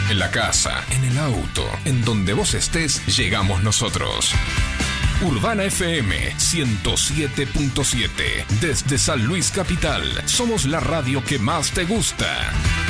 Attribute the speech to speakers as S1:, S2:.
S1: En la casa, en el auto, en donde vos estés, llegamos nosotros. Urbana FM 107.7. Desde San Luis Capital, somos la radio que más te gusta.